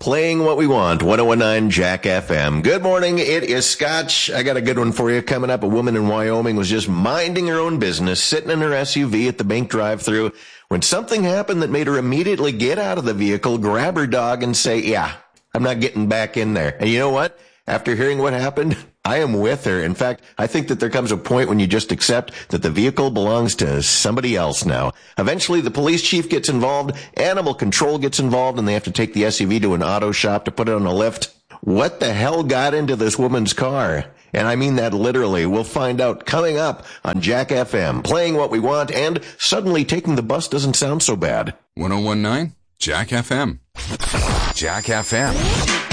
Playing what we want, 1019 Jack FM. Good morning, it is Scotch. I got a good one for you coming up. A woman in Wyoming was just minding her own business, sitting in her SUV at the bank drive-thru, when something happened that made her immediately get out of the vehicle, grab her dog, and say, yeah, I'm not getting back in there. And you know what? After hearing what happened, I am with her. In fact, I think that there comes a point when you just accept that the vehicle belongs to somebody else now. Eventually, the police chief gets involved, animal control gets involved, and they have to take the SUV to an auto shop to put it on a lift. What the hell got into this woman's car? And I mean that literally. We'll find out coming up on Jack FM. Playing what we want, and suddenly taking the bus doesn't sound so bad. 1019 Jack FM. Jack FM.